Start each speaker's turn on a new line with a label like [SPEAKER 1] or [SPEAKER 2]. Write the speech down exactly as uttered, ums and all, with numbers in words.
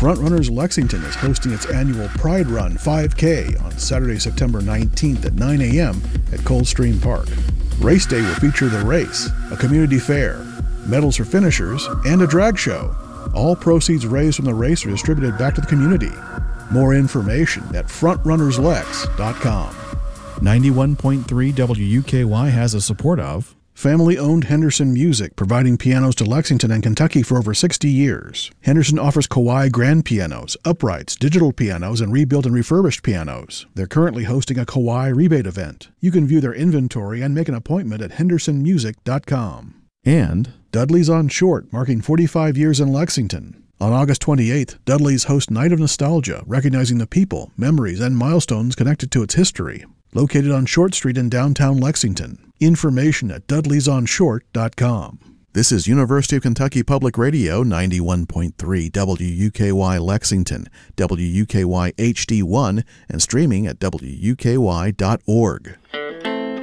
[SPEAKER 1] Frontrunners Lexington is hosting its annual Pride Run five K on Saturday, September nineteenth at nine a m at Coldstream Park. Race Day will feature the race, a community fair, medals for finishers, and a drag show. All proceeds raised from the race are distributed back to the community. More information at front runners lex dot com.
[SPEAKER 2] ninety-one point three W U K Y has the support of
[SPEAKER 1] family-owned Henderson Music, providing pianos to Lexington and Kentucky for over sixty years. Henderson offers Kawai grand pianos, uprights, digital pianos, and rebuilt and refurbished pianos. They're currently hosting a Kawai rebate event. You can view their inventory and make an appointment at henderson music dot com.
[SPEAKER 2] And
[SPEAKER 1] Dudley's on Short, marking forty-five years in Lexington. On August twenty-eighth, Dudley's host Night of Nostalgia, recognizing the people, memories, and milestones connected to its history. Located on Short Street in downtown Lexington. Information at dudleys on short dot com.
[SPEAKER 2] This is University of Kentucky Public Radio, ninety-one point three W U K Y Lexington, W U K Y H D one, and streaming at W U K Y dot org.